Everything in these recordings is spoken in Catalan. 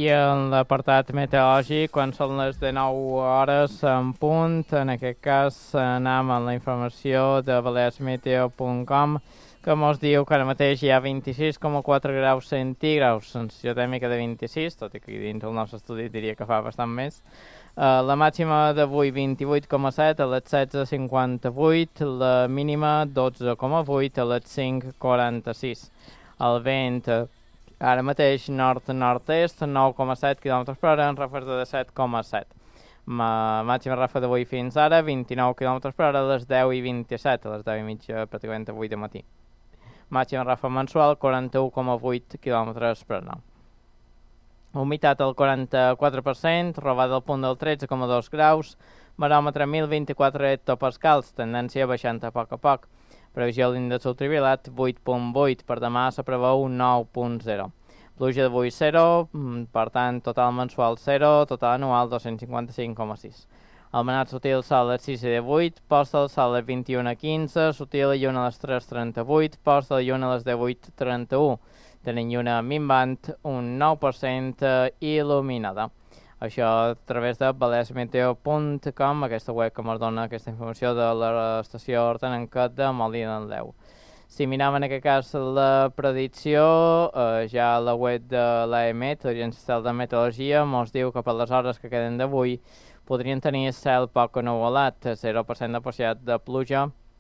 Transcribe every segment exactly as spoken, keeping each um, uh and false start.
aquí en l'apartat meteorològic, quan són les de nou hores en punt. En aquest cas anem a la informació de balears meteo punt com, que mos diu que ara mateix hi ha vint-i-sis coma quatre graus centígrads, sensació tèrmica de vint-i-sis, tot i que dins el nostre estudi diria que fa bastant més. Uh, la màxima d'avui vint-i-vuit coma set a les setze coma cinquanta-vuit, la mínima dotze coma vuit a les cinc coma quaranta-sis. El vent ara mateix nord-nord-est, nou coma set quilòmetres per hora, en ràfecs de set coma set. Ma, màxima ràfega d'avui fins ara, vint-i-nou quilòmetres per hora, a les deu i vint-i-set, a les deu i mitja, pràcticament avui de matí. Màxima ràfega mensual, quaranta-u coma vuit quilòmetres per hora. Humitat al quaranta-quatre per cent, robada al punt del tretze coma dos graus, baròmetre mil vint-i-quatre hectopascals, tendència baixant a poc a poc. Previsió de l'índex ultraviolat vuit coma vuit, per demà se preveu nou coma zero. Pluja d'avui zero, per tant, total mensual zero, total anual dos-cents cinquanta-cinc coma sis. Almenat sutil sol a les sis i divuit, posta del sol a les vint-i-u a quinze, sutil a lluna a les tres trenta-vuit, posta de lluna a les divuit trenta-u. Tenim lluna minvant un nou per cent il·luminada. Això a través de balears meteo punt com, aquesta web que ens dona aquesta informació de l'estació hortanenca de Molina del Deu. Si mirem en aquest cas la predicció, eh, ja a la web de l'A E M E T, l'Agència Estatal de Meteorologia, ens diu que per les hores que queden d'avui podrien tenir cel poc ennuvolat, zero per cent de possibilitat de pluja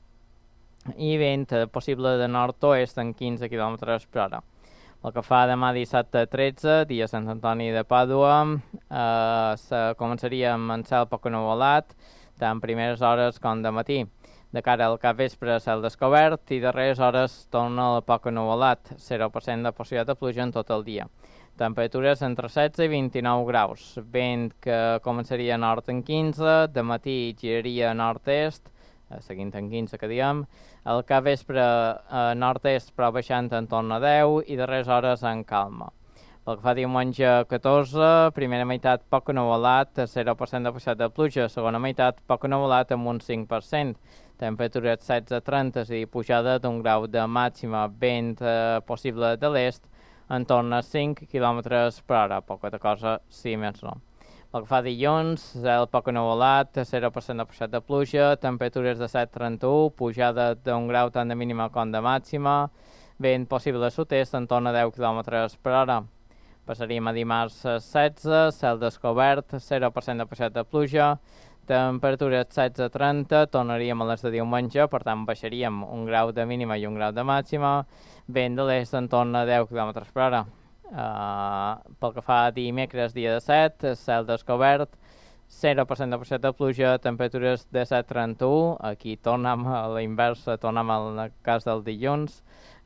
i vent possible de nord-oest en quinze quilòmetres per hora. El que fa demà dissabte tretze, dia Sant Antoni de Pàdua, eh, se començaria amb en cel poc ennuvolat, tant primeres hores com de matí. De cara al capvespre, cel descobert i darreres hores torna el poc ennuvolat, zero per cent de possibilitat de pluja en tot el dia. Temperatures entre setze i vint-i-nou graus, vent que començaria a nord en quinze, de matí giraria a nord-est, seguint en quinze que diem, el capvespre a nord-est però baixant en torn a deu i darreres hores en calma. Pel que fa diumenge catorze, primera meitat poc ennuvolat, zero per cent de possibilitat de pluja, segona meitat poc ennuvolat amb un cinc per cent, temperatures setze a trenta, és a dir, pujada d'un grau de màxima, vent eh, possible de l'est, en torn a cinc quilòmetres per hora, poca de cosa, sí més no. Pel que fa dilluns, cel poc ennuvolat, zero per cent de possibilitat de pluja, temperatures de set a trenta-u, pujada d'un grau tant de mínima com de màxima, vent possible de sud-est en torn a deu quilòmetres per hora. Passaríem a dimarts setze, cel descobert, zero per cent de possibilitat de pluja, temperatures setze a trenta, tornaríem a les de diumenge, per tant baixaríem un grau de mínima i un grau de màxima, vent de l'est en torn a deu quilòmetres per hora. Uh, pel que fa a dimecres, dia de set, cel descobert, zero per cent de possibilitat de pluja, temperatures de set a trenta-u, aquí tornem a la inversa, tornem al cas del dilluns,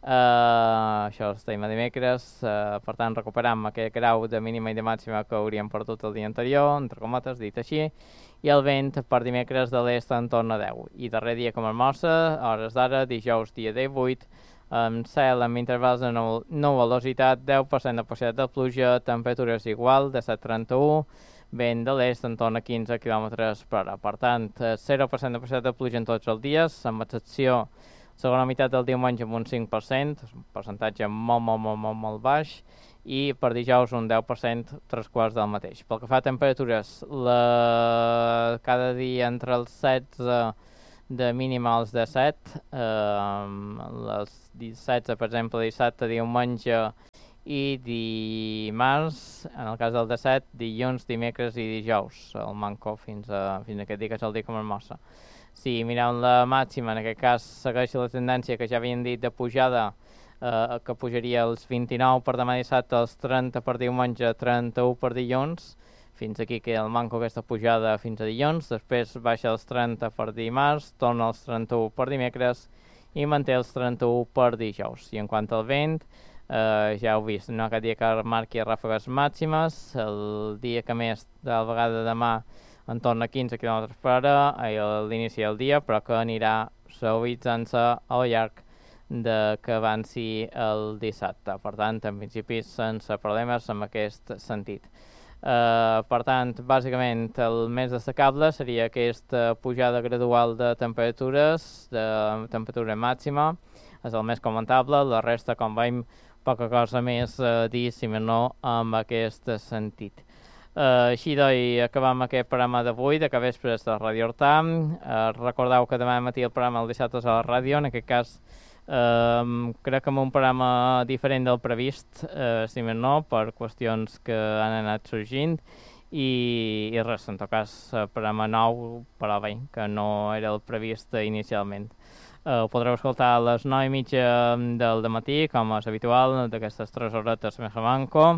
uh, això estem a dimecres, uh, per tant recuperam aquest grau de mínima i de màxima que hauríem perdut el dia anterior, entre cometes, dit així, i el vent per dimecres de l'est en torn a deu. I darrer dia com a almoça, hores d'ara, dijous dia divuit, amb cel amb intervals de nuvolositat, deu per cent de possibilitat de pluja, temperatures igual, de set a trenta-u, vent de l'est en torn a quinze quilòmetres per hora. Per tant, zero per cent de possibilitat de pluja en tots els dies, amb excepció segona meitat del diumenge amb un cinc per cent, un percentatge molt, molt, molt, molt, molt baix, i per dijous un deu per cent, tres quarts del mateix. Pel que fa a temperatures, la... cada dia entre els setze de mínima als disset, eh, els setze, per exemple, dissabte, diumenge i dimarts, en el cas del disset, dilluns, dimecres i dijous, el manco fins a, fins a aquest dia que és el dia com a almoça. Si mireu la màxima, en aquest cas segueix la tendència que ja havien dit de pujada, eh, que pujaria als vint-i-nou per demà dissabte, als trenta per diumenge, trenta-u per dilluns, fins aquí que el manco aquesta pujada fins a dilluns, després baixa als trenta per dimarts, torna als trenta-u per dimecres i manté els trenta-u per dijous. I en quant al vent, eh, ja heu vist, no aquest dia que marqui ràfegues màximes, el dia que més, de la vegada demà, en torn a quinze quilòmetres per hora a l'inici del dia, però que anirà suavitzant-se al llarg de que avanci el dissabte. Per tant, en principi, sense problemes en aquest sentit. Uh, per tant, bàsicament el més destacable seria aquesta pujada gradual de temperatures, de temperatura màxima, és el més comentable. La resta, com veiem, poca cosa més a dir, si més no, en aquest sentit. Uh, així doncs, acabam aquest programa d'avui, de Capvespres de Ràdio Hortà. Uh, recordeu que demà matí el programa el dissabte a la ràdio, en aquest cas uh, crec que amb un programa diferent del previst, uh, si més no, per qüestions que han anat sorgint, i, i res, en tot cas, uh, programa nou, però bé, que no era el previst inicialment. Uh, ho podreu escoltar a les nou i mitja del dematí, com és habitual, d'aquestes tres horetes més a manco.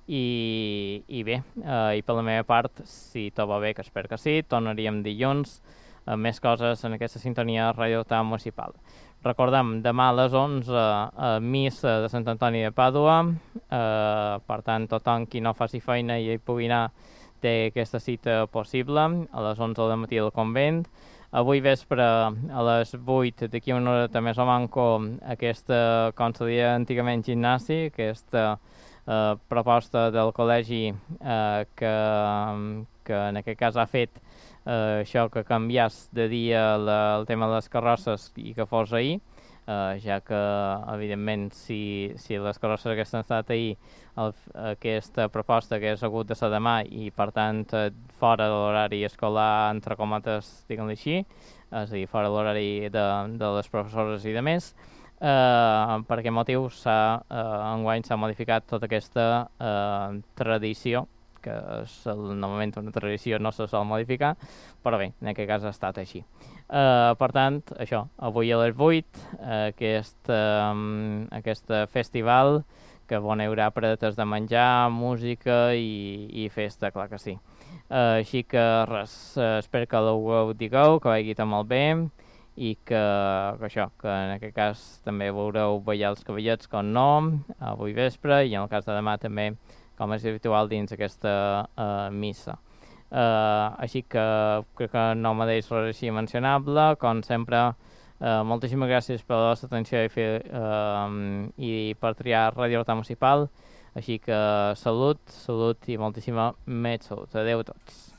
I, i bé, eh, i per la meva part, si tot va bé, que espero que sí, tornaríem dilluns amb més coses en aquesta sintonia de Ràdio Hortà Municipal. Recordem, demà a les onze a missa de Sant Antoni de Pàdua, eh, per tant, tothom qui no faci feina i hi pugui anar té aquesta cita possible, a les onze del matí al convent. Avui vespre, a les vuit, d'aquí una hora més o manco, aquesta, com se deia antigament, gimnàsia, aquesta Uh, proposta del col·legi uh, que, que en aquest cas ha fet uh, això que canviàs de dia la, el tema de les carrosses i que fos ahir, uh, ja que evidentment si, si les carrosses aquestes han estat ahir, el, aquesta proposta que és hagut de ser demà i per tant fora de l'horari escolar, entre cometes, diguem-li així, és a dir, fora de l'horari de, de les professores i de més. Uh, per aquest motiu s'ha, uh, enguany s'ha modificat tota aquesta uh, tradició, que és el, normalment una tradició no se sol modificar, però bé, en aquest cas ha estat així. Uh, per tant, això, avui a les vuit, uh, aquest, um, aquest festival, que on hi haurà pretes de menjar, música i, i festa, clar que sí. Uh, així que res, uh, espero que ho digueu, que vagi tot molt bé, i que, que això, que en aquest cas també veureu ballar els cavallets com no, avui vespre, i en el cas de demà també, com és habitual, dins aquesta uh, missa. Uh, així que crec que no me deix res així mencionable, com sempre, uh, moltíssimes gràcies per la vostra atenció i, fer, uh, i per triar Ràdio Hortà Municipal, així que salut, salut i moltíssima més salut. Adéu a tots.